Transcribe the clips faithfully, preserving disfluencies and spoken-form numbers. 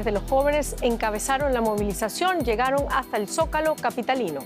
de los jóvenes encabezaron la movilización, llegaron hasta el Zócalo capitalino.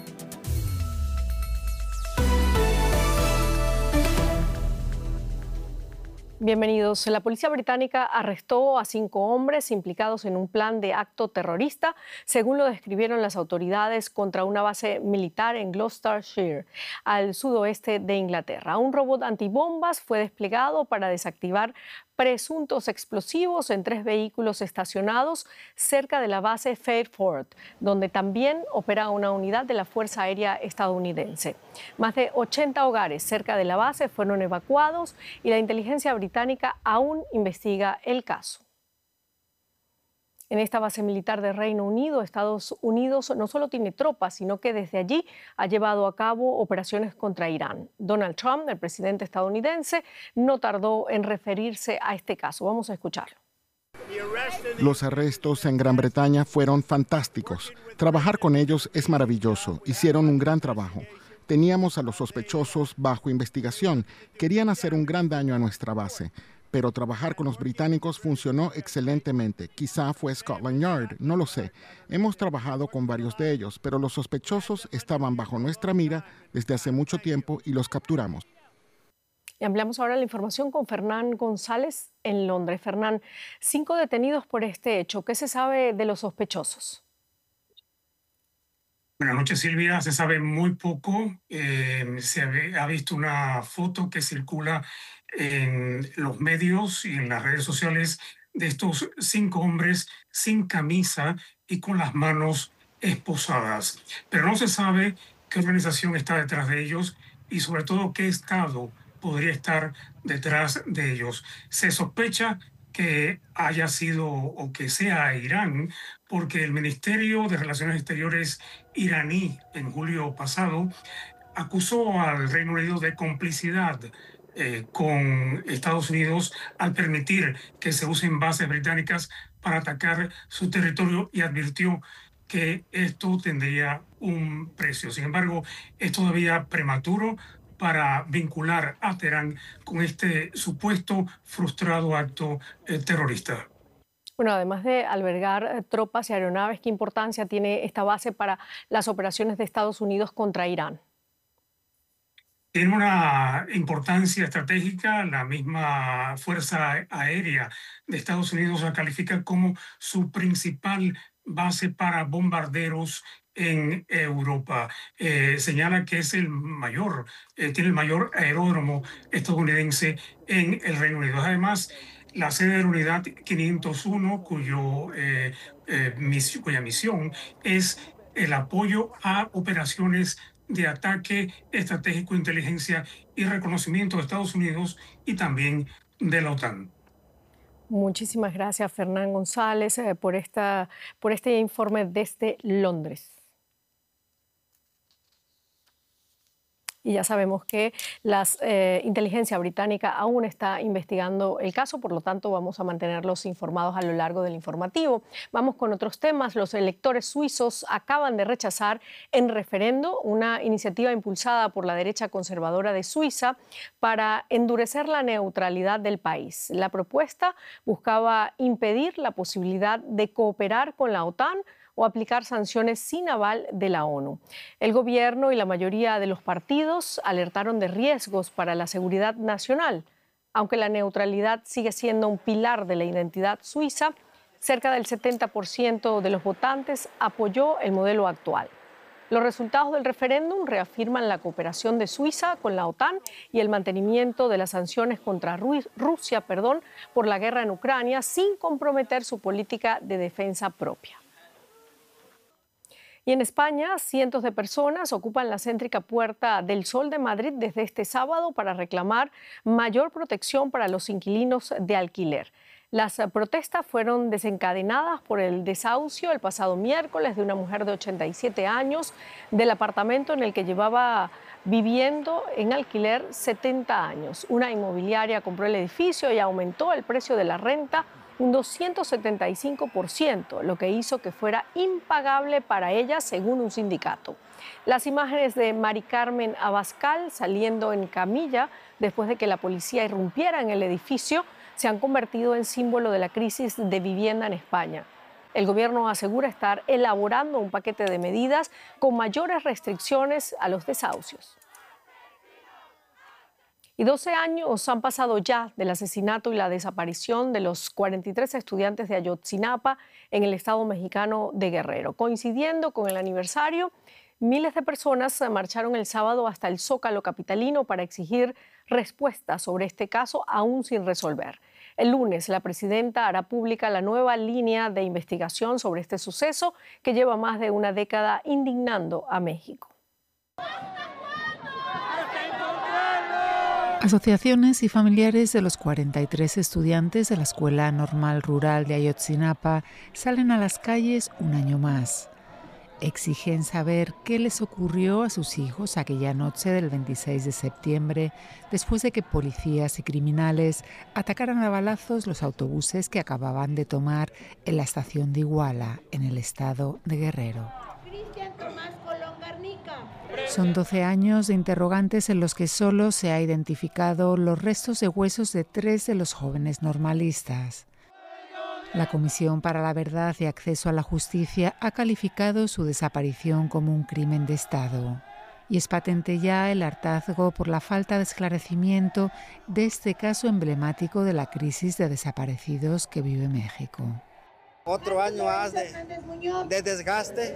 Bienvenidos. La policía británica arrestó a cinco hombres implicados en un plan de acto terrorista, según lo describieron las autoridades, contra una base militar en Gloucestershire, al sudoeste de Inglaterra. Un robot antibombas fue desplegado para desactivar presuntos explosivos en tres vehículos estacionados cerca de la base Fairford, donde también opera una unidad de la Fuerza Aérea estadounidense. Más de ochenta hogares cerca de la base fueron evacuados y la inteligencia británica aún investiga el caso. En esta base militar de Reino Unido, Estados Unidos no solo tiene tropas, sino que desde allí ha llevado a cabo operaciones contra Irán. Donald Trump, el presidente estadounidense, no tardó en referirse a este caso. Vamos a escucharlo. Los arrestos en Gran Bretaña fueron fantásticos. Trabajar con ellos es maravilloso. Hicieron un gran trabajo. Teníamos a los sospechosos bajo investigación. Querían hacer un gran daño a nuestra base. Pero trabajar con los británicos funcionó excelentemente. Quizá fue Scotland Yard, no lo sé. Hemos trabajado con varios de ellos, pero los sospechosos estaban bajo nuestra mira desde hace mucho tiempo y los capturamos. Y ampliamos ahora la información con Fernán González en Londres. Fernán, cinco detenidos por este hecho. ¿Qué se sabe de los sospechosos? Buenas noches, Silvia. Se sabe muy poco. Eh, se ha visto una foto que circula en los medios y en las redes sociales de estos cinco hombres sin camisa y con las manos esposadas. Pero no se sabe qué organización está detrás de ellos y sobre todo qué estado podría estar detrás de ellos. Se sospecha que haya sido o que sea Irán, porque el Ministerio de Relaciones Exteriores iraní en julio pasado acusó al Reino Unido de complicidad eh, con Estados Unidos al permitir que se usen bases británicas para atacar su territorio y advirtió que esto tendría un precio. Sin embargo, es todavía prematuro para vincular a Teherán con este supuesto frustrado acto eh, terrorista. Bueno, además de albergar eh, tropas y aeronaves, ¿qué importancia tiene esta base para las operaciones de Estados Unidos contra Irán? Tiene una importancia estratégica. La misma Fuerza Aérea de Estados Unidos la califica como su principal base para bombarderos en Europa. Eh, señala que es el mayor, eh, tiene el mayor aeródromo estadounidense en el Reino Unido. Además, la sede de la Unidad quinientos uno, cuyo, eh, eh, misión, cuya misión es el apoyo a operaciones de ataque estratégico, inteligencia y reconocimiento de Estados Unidos y también de la OTAN. Muchísimas gracias, Fernán González, eh, por, esta, por este informe desde Londres. Y ya sabemos que la eh, inteligencia británica aún está investigando el caso, por lo tanto vamos a mantenerlos informados a lo largo del informativo. Vamos con otros temas. Los electores suizos acaban de rechazar en referendo una iniciativa impulsada por la derecha conservadora de Suiza para endurecer la neutralidad del país. La propuesta buscaba impedir la posibilidad de cooperar con la OTAN o aplicar sanciones sin aval de la ONU. El gobierno y la mayoría de los partidos alertaron de riesgos para la seguridad nacional. Aunque la neutralidad sigue siendo un pilar de la identidad suiza, cerca del setenta por ciento de los votantes apoyó el modelo actual. Los resultados del referéndum reafirman la cooperación de Suiza con la OTAN y el mantenimiento de las sanciones contra Rusia, perdón, por la guerra en Ucrania, sin comprometer su política de defensa propia. Y en España, cientos de personas ocupan la céntrica Puerta del Sol de Madrid desde este sábado para reclamar mayor protección para los inquilinos de alquiler. Las protestas fueron desencadenadas por el desahucio el pasado miércoles de una mujer de ochenta y siete años del apartamento en el que llevaba viviendo en alquiler setenta años. Una inmobiliaria compró el edificio y aumentó el precio de la renta un doscientos setenta y cinco por ciento, lo que hizo que fuera impagable para ella, según un sindicato. Las imágenes de Mari Carmen Abascal saliendo en camilla después de que la policía irrumpiera en el edificio se han convertido en símbolo de la crisis de vivienda en España. El gobierno asegura estar elaborando un paquete de medidas con mayores restricciones a los desahucios. Y doce años han pasado ya del asesinato y la desaparición de los cuarenta y tres estudiantes de Ayotzinapa en el estado mexicano de Guerrero. Coincidiendo con el aniversario, miles de personas marcharon el sábado hasta el Zócalo capitalino para exigir respuestas sobre este caso aún sin resolver. El lunes, la presidenta hará pública la nueva línea de investigación sobre este suceso que lleva más de una década indignando a México. Asociaciones y familiares de los cuarenta y tres estudiantes de la Escuela Normal Rural de Ayotzinapa salen a las calles un año más. Exigen saber qué les ocurrió a sus hijos aquella noche del veintiséis de septiembre, después de que policías y criminales atacaran a balazos los autobuses que acababan de tomar en la estación de Iguala, en el estado de Guerrero. Son doce años de interrogantes en los que solo se ha identificado los restos de huesos de tres de los jóvenes normalistas. La Comisión para la Verdad y Acceso a la Justicia ha calificado su desaparición como un crimen de Estado. Y es patente ya el hartazgo por la falta de esclarecimiento de este caso emblemático de la crisis de desaparecidos que vive México. Otro año más de, de desgaste,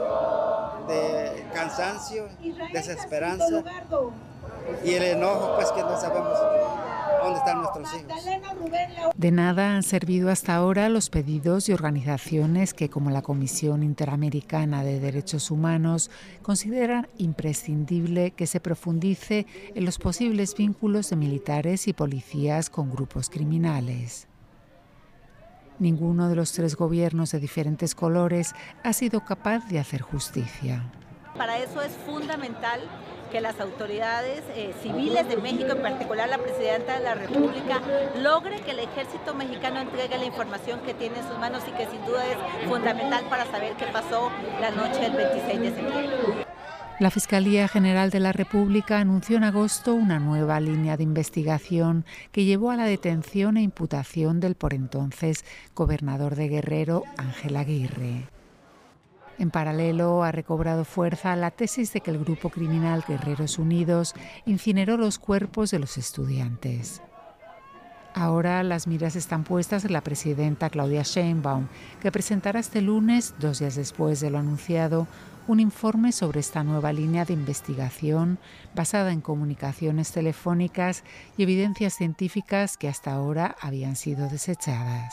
de cansancio, desesperanza y el enojo, pues que no sabemos dónde están nuestros hijos. De nada han servido hasta ahora los pedidos de organizaciones que, como la Comisión Interamericana de Derechos Humanos, consideran imprescindible que se profundice en los posibles vínculos de militares y policías con grupos criminales. Ninguno de los tres gobiernos de diferentes colores ha sido capaz de hacer justicia. Para eso es fundamental que las autoridades eh, civiles de México, en particular la Presidenta de la República, logre que el ejército mexicano entregue la información que tiene en sus manos y que sin duda es fundamental para saber qué pasó la noche del veintiséis de septiembre. La Fiscalía General de la República anunció en agosto una nueva línea de investigación que llevó a la detención e imputación del por entonces gobernador de Guerrero, Ángel Aguirre. En paralelo, ha recobrado fuerza la tesis de que el grupo criminal Guerreros Unidos incineró los cuerpos de los estudiantes. Ahora las miras están puestas en la presidenta Claudia Sheinbaum, que presentará este lunes, dos días después de lo anunciado, un informe sobre esta nueva línea de investigación basada en comunicaciones telefónicas y evidencias científicas que hasta ahora habían sido desechadas.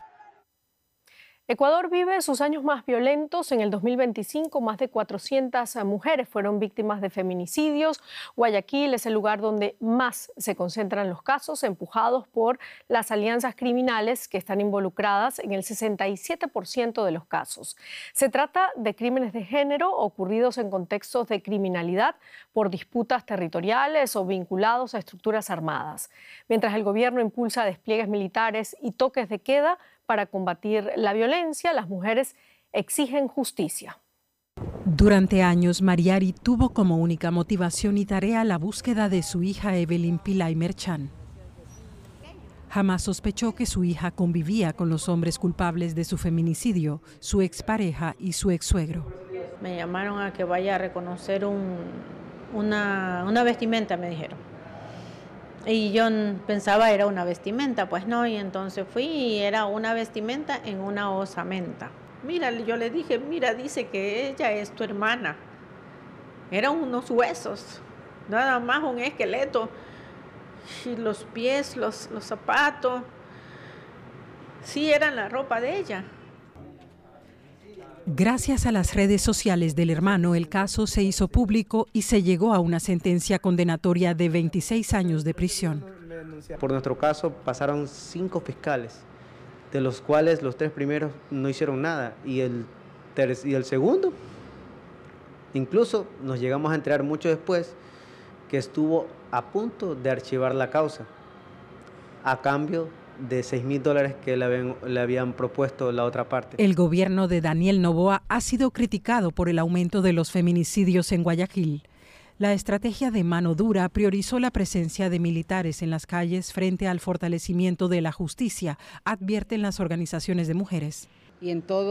Ecuador vive sus años más violentos. En el dos mil veinticinco, más de cuatrocientas mujeres fueron víctimas de feminicidios. Guayaquil es el lugar donde más se concentran los casos, empujados por las alianzas criminales que están involucradas en el sesenta y siete por ciento de los casos. Se trata de crímenes de género ocurridos en contextos de criminalidad por disputas territoriales o vinculados a estructuras armadas. Mientras el gobierno impulsa despliegues militares y toques de queda para combatir la violencia, las mujeres exigen justicia. Durante años, Mariari tuvo como única motivación y tarea la búsqueda de su hija Evelyn Pillay Merchan. Jamás sospechó que su hija convivía con los hombres culpables de su feminicidio, su expareja y su exsuegro. Me llamaron a que vaya a reconocer un, una, una vestimenta, me dijeron. Y yo pensaba era una vestimenta, pues no, y entonces fui y era una vestimenta en una osamenta. Mira, yo le dije, mira, dice que ella es tu hermana. Eran unos huesos, nada más un esqueleto. Y los pies, los, los zapatos, sí eran la ropa de ella. Gracias a las redes sociales del hermano, el caso se hizo público y se llegó a una sentencia condenatoria de veintiséis años de prisión. Por nuestro caso pasaron cinco fiscales, de los cuales los tres primeros no hicieron nada y el, ter- y el segundo, incluso nos llegamos a enterar mucho después que estuvo a punto de archivar la causa a cambio de seis mil dólares que le habían, le habían propuesto la otra parte. El gobierno de Daniel Noboa ha sido criticado por el aumento de los feminicidios en Guayaquil. La estrategia de mano dura priorizó la presencia de militares en las calles frente al fortalecimiento de la justicia, advierten las organizaciones de mujeres. y en todo